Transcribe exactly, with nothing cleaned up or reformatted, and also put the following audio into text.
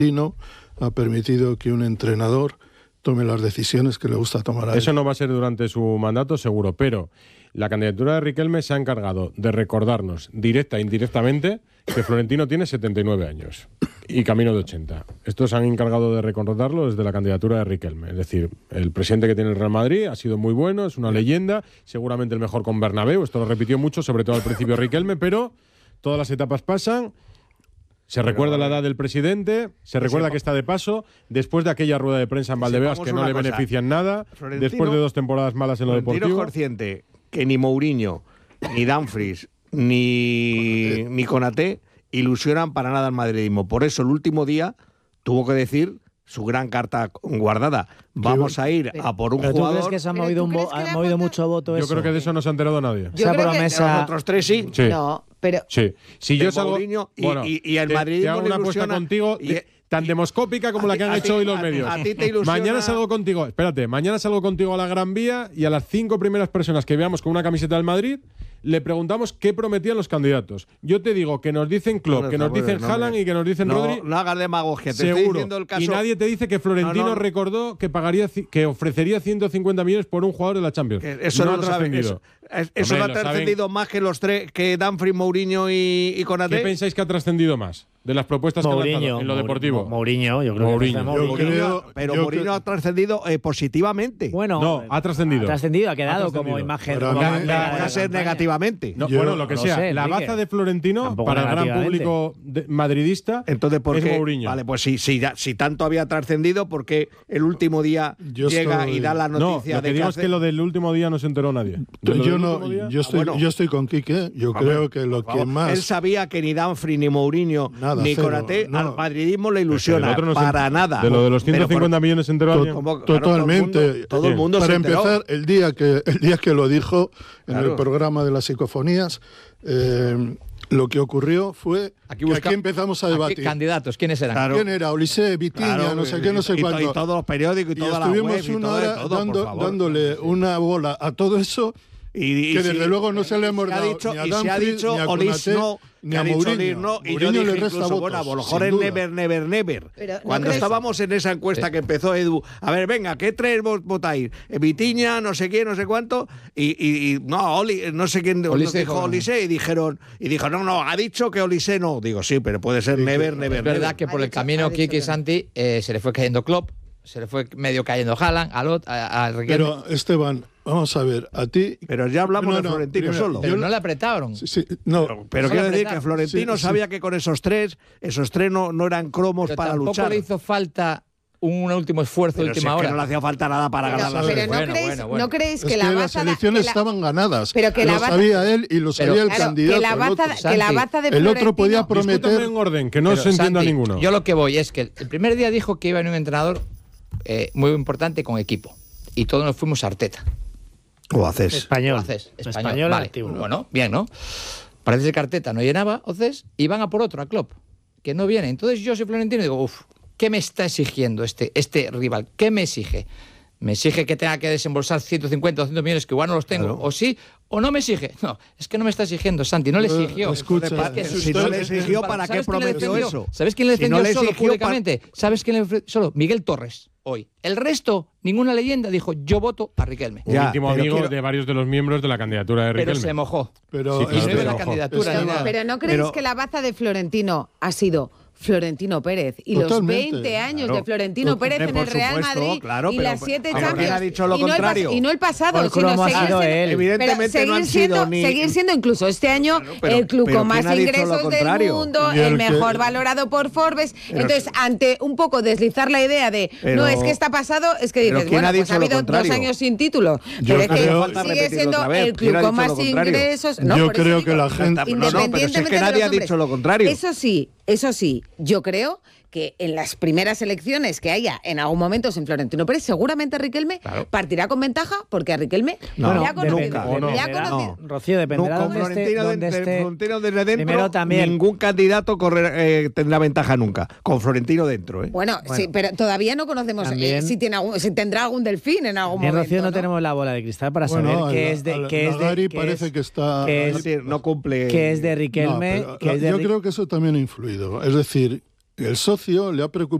Florentino ha permitido que un entrenador tome las decisiones que le gusta tomar a él. Eso no va a ser durante su mandato, seguro, pero la candidatura de Riquelme se ha encargado de recordarnos, directa e indirectamente, que Florentino tiene setenta y nueve años y camino de ochenta. Estos se han encargado de recordarlo desde la candidatura de Riquelme. Es decir, el presidente que tiene el Real Madrid ha sido muy bueno, es una leyenda, seguramente el mejor con Bernabéu, esto lo repitió mucho, sobre todo al principio Riquelme, pero todas las etapas pasan. Se recuerda la edad del presidente, se recuerda que está de paso, después de aquella rueda de prensa en Valdebebas que no le benefician nada, después de dos temporadas malas en lo deportivo. Florentino es consciente que ni Mourinho, ni Dumfries, ni, ni Konaté ilusionan para nada al madridismo. Por eso el último día tuvo que decir su gran carta guardada. Vamos a ir a por un ¿Pero jugador. ¿Tú crees que se ha movido, un vo ha movido mucho voto eso? Yo creo que de eso no se ha enterado nadie. Yo Esa creo promesa... que los otros tres sí. Sí. No, pero... Sí. Si yo salgo... Mourinho y, bueno, y, y el te, madridismo te hago una apuesta contigo y, de, tan demoscópica como la que han hecho ti, hoy los a, medios. A ti te ilusiona... Mañana salgo contigo, espérate, mañana salgo contigo a la Gran Vía y a las cinco primeras personas que veamos con una camiseta del Madrid le preguntamos qué prometían los candidatos. Yo te digo que nos dicen Klopp, no, que nos dicen no, Haaland y que nos dicen no, Rodri. No hagas demagogia, te seguro. estoy diciendo el caso. Y nadie te dice que Florentino no, no, recordó que pagaría, que ofrecería ciento cincuenta millones por un jugador de la Champions. Que eso no, no lo ha trascendido. Eso, eso no ha trascendido más que los tres, que Dumfries, Mourinho y, y Konaté. ¿Qué pensáis que ha trascendido más de las propuestas Mourinho, que ha lanzado en lo deportivo? Mourinho, yo creo Mourinho. que Mourinho. Yo creo, pero yo Mourinho creo... ha trascendido eh, positivamente. Bueno, no, ha trascendido. Ha trascendido, ha quedado ha trascendido. como imagen. Pero como a mí- imagen Va de la a ser campaña. negativamente. No, Yo bueno, lo que no sea. sé, la Enrique. baza de Florentino Tampoco para el gran negativamente. público de- madridista Entonces, ¿por es qué? Mourinho. Vale, pues si, si, ya- si tanto había trascendido, ¿por qué el último día Yo llega estoy- y da la No, noticia lo que de digo que es hace- que lo del último día no se enteró nadie. De lo Yo, del no, último día- yo, estoy, Ah, bueno. yo estoy con Quique. Yo Vamos, creo que lo por que favor. más... Él sabía que ni Dumfries, ni Mourinho, Nada, ni cero, Konaté no. al madridismo le El ilusiona. otro no se- para nada. De lo de los Pero ciento cincuenta por- millones se enteró To- alguien. como- claro, Totalmente. Todo el mundo, todo el mundo Para se enteró. empezar, el día que el día que lo dijo en Claro. el programa de las psicofonías, eh, lo que ocurrió fue Aquí, que busca- aquí empezamos a aquí debatir. candidatos, ¿quiénes eran? Claro. ¿Quién era? Ulises, Vitiña, Claro, no sé y- qué, no sé y, y, cuánto. y todos los periódicos y, Y toda la estuvimos web y una todo, de hora todo, por dando- favor. dándole una bola a todo eso. Y, y que si- desde luego no se le hemos se ha dado dicho, ni a y se ha Dumfries, dicho ni a Olis Konaté, no, ni que a ha dicho Mourinho. Olis no, y yo Mourinho dije le resta incluso, votos, bueno, a lo mejor sin es duda. never, never, never. Pero, ¿no Cuando crees? estábamos en esa encuesta que empezó Edu, a ver, venga, ¿qué tres vos votáis? Eh, Vitiña, no sé quién, no sé cuánto, y, y, y no, Oli, no sé quién Olise dijo dijo- Olise, y dijeron, y dijo, no, no, ha dicho que Olise no. Digo, sí, pero puede ser never, never, Es verdad never. que por Ha el dicho- camino ha dicho Kiki que y no. Santi eh, se le fue cayendo Klopp, se le fue medio cayendo Haaland, a Lot, a, a Riquelme, Pero, Esteban, vamos a ver, a ti... Pero ya hablamos No, de no, Florentino primero, solo. pero yo no no- le apretaron. Sí, sí, no, Pero, pero Solo quiero decir apretar. que Florentino Sí, sí. sabía que con esos tres, esos tres no, no eran cromos Pero para tampoco luchar. le hizo falta un último esfuerzo Pero de si última es que hora. no le hacía falta nada para Pero, ganar la pero serie. ¿no, Bueno, creéis, bueno, bueno. ¿no creéis es que que la las baza... da- elecciones que la- estaban ganadas. Pero que la lo baza- sabía él y lo sabía Pero- el claro, candidato. que la el baza, otro. que la Santi. baza de El otro podía Florentino- prometer- Discúltame en orden, que no Pero, se entienda Santi, ninguno. Yo lo que voy es que el primer día dijo que iba a venir un entrenador eh, muy importante con equipo. Y todos nos fuimos a Arteta. O haces. Español. Haces, español. Español vale. activo. Bueno, bien, ¿no? Parece ser que Arteta no llenaba, Oces, y van a por otro, a Klopp, que no viene. Entonces yo soy Florentino y digo, uff, ¿qué me está exigiendo este, este rival? ¿Qué me exige? ¿Me exige que tenga que desembolsar ciento cincuenta, doscientos millones que igual no los tengo? Claro. ¿O sí? ¿O no me exige? No, es que no me está exigiendo, Santi, no le Eh, exigió. escucha, Es que sus- si no le exigió, ¿para qué ¿Sabes quién le prometió defendió? eso? ¿Sabes quién le Si no defendió le solo exigió, públicamente? ¿Sabes quién le defendió solo? Miguel Torres, hoy. El resto, ninguna leyenda dijo, yo voto a Riquelme. Un Ya, íntimo pero amigo quiero- de varios de los miembros de la candidatura de Pero Riquelme. se mojó. Pero Sí, Y no claro, iba pero la ojo, candidatura es ni que- nada. Pero ¿no creéis Pero- que la baza de Florentino ha sido Florentino Pérez y Totalmente. los veinte años Claro. de Florentino Por Pérez en el Real supuesto, Madrid claro, y pero- las siete pero Champions? ¿quién ha dicho lo y, no el pas- contrario? y no el pasado, Por sino cromo ha seguir sido siendo, él. pero Evidentemente seguir no han siendo, sido ni- seguir siendo incluso este año pero- el club pero con más ¿quién ha dicho lo ingresos del contrario? mundo, Y el el mejor que- valorado por Forbes. Entonces, ante un poco deslizar la idea de Pero- no es que está pasado, es que pero dices, ¿quién bueno, ha pues dicho ha lo habido dos contrario? años sin título, Yo pero es que creo- Falta sigue repetirlo siendo otra vez. el ¿Quién club ha con dicho más lo contrario? ingresos. No, Yo por eso creo digo, que la gente- No, no, pero si es que independientemente de nadie los ha nombres. dicho lo contrario. Eso sí, eso sí, yo creo que en las primeras elecciones que haya en algún momento sin Florentino Pérez, seguramente Riquelme partirá con ventaja porque a Riquelme No, le ha conocido. nunca. Le ha dependerá- conocido. Rocío, dependerá No, dónde con esté, Florentino, dónde de- esté. Florentino desde dentro, Primero también. ningún candidato correr- eh, tendrá ventaja nunca. Con Florentino dentro, ¿eh? Bueno, sí, pero todavía no conocemos eh, También- si, tiene algún- si tendrá algún delfín en algún En momento. Rocío no, ¿no? tenemos la bola de cristal para Bueno, saber qué al- es de al- qué es de Nagari qué parece es- que está- qué no, es, tiene- no cumple. qué es de No, Riquelme, pero qué la- es de yo Ri- creo que eso también ha influido. Es decir, El socio le ha preocupado